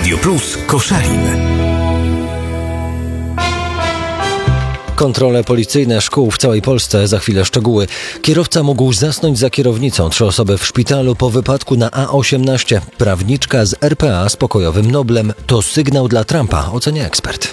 Radio Plus Koszalin. Kontrole policyjne szkół w całej Polsce. Za chwilę szczegóły. Kierowca mógł zasnąć za kierownicą. 3 osoby w szpitalu po wypadku na A18. Prawniczka z RPA z pokojowym Noblem. To sygnał dla Trumpa, ocenia ekspert.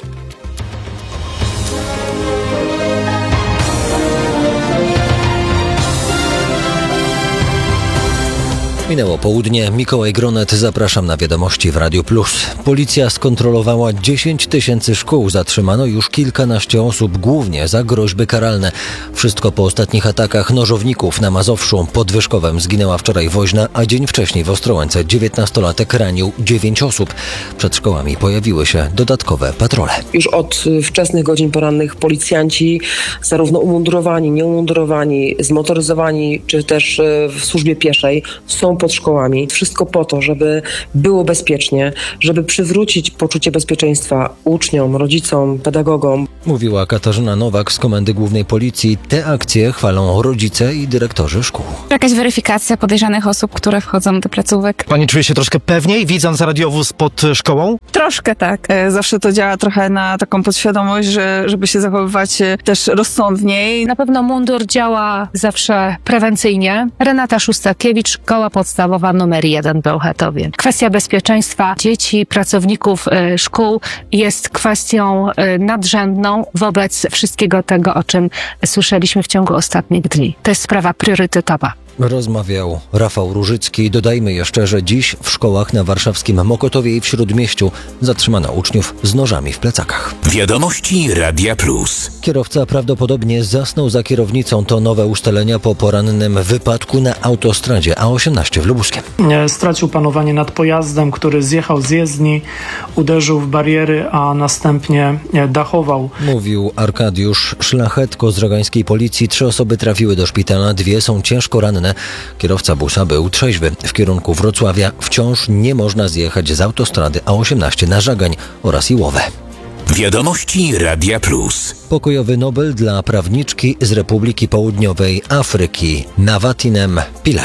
Minęło południe. Mikołaj Gronet, zapraszam na wiadomości w Radiu Plus. Policja skontrolowała 10 000 szkół. Zatrzymano już kilkanaście osób, głównie za groźby karalne. Wszystko po ostatnich atakach nożowników na Mazowszu. Pod Wyszkowem zginęła wczoraj woźna, a dzień wcześniej w Ostrołęce 19-latek ranił 9 osób. Przed szkołami pojawiły się dodatkowe patrole. Już od wczesnych godzin porannych policjanci, zarówno umundurowani, nieumundurowani, zmotoryzowani, czy też w służbie pieszej, są pod szkołami. Wszystko po to, żeby było bezpiecznie, żeby przywrócić poczucie bezpieczeństwa uczniom, rodzicom, pedagogom. Mówiła Katarzyna Nowak z Komendy Głównej Policji. Te akcje chwalą rodzice i dyrektorzy szkół. Jakaś weryfikacja podejrzanych osób, które wchodzą do placówek. Pani czuje się troszkę pewniej, widząc radiowóz pod szkołą? Troszkę tak. Zawsze to działa trochę na taką podświadomość, żeby się zachowywać też rozsądniej. Na pewno mundur działa zawsze prewencyjnie. Renata Szustakiewicz, Szkoła Podstawowa nr 1 w Bełchatowie. Kwestia bezpieczeństwa dzieci, pracowników szkół jest kwestią nadrzędną wobec wszystkiego tego, o czym słyszeliśmy w ciągu ostatnich dni. To jest sprawa priorytetowa. Rozmawiał Rafał Różycki. Dodajmy jeszcze, że dziś w szkołach na warszawskim Mokotowie i w Śródmieściu zatrzymano uczniów z nożami w plecakach. Wiadomości Radia Plus. Kierowca prawdopodobnie zasnął za kierownicą. To nowe ustalenia po porannym wypadku na autostradzie A18 w Lubuskiem. Stracił panowanie nad pojazdem, który zjechał z jezdni, uderzył w bariery, a następnie dachował. Mówił Arkadiusz Szlachetko z żagańskiej policji. 3 osoby trafiły do szpitala, 2 są ciężko ranne. Kierowca busa był trzeźwy. W kierunku Wrocławia wciąż nie można zjechać z autostrady A18 na Żagań oraz Iłowe. Wiadomości Radia Plus. Pokojowy Nobel dla prawniczki z Republiki Południowej Afryki, Nawatinem Pillay.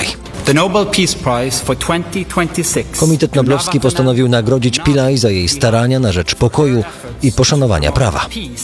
Komitet Noblowski postanowił nagrodzić Pillay za jej starania na rzecz pokoju i poszanowania prawa.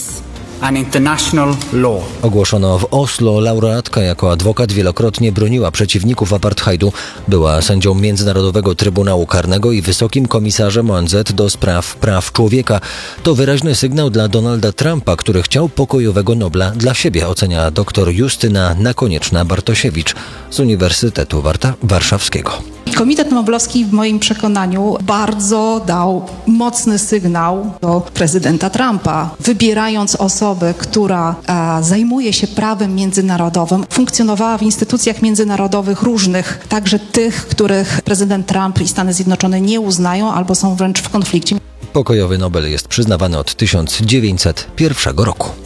Ogłoszono w Oslo. Laureatka jako adwokat wielokrotnie broniła przeciwników apartheidu. Była sędzią Międzynarodowego Trybunału Karnego i wysokim komisarzem ONZ do spraw praw człowieka. To wyraźny sygnał dla Donalda Trumpa, który chciał pokojowego Nobla dla siebie, ocenia dr Justyna Nakonieczna-Bartosiewicz z Uniwersytetu Warszawskiego. Komitet Noblowski w moim przekonaniu bardzo dał mocny sygnał do prezydenta Trumpa, wybierając osobę, która zajmuje się prawem międzynarodowym, funkcjonowała w instytucjach międzynarodowych różnych, także tych, których prezydent Trump i Stany Zjednoczone nie uznają albo są wręcz w konflikcie. Pokojowy Nobel jest przyznawany od 1901 roku.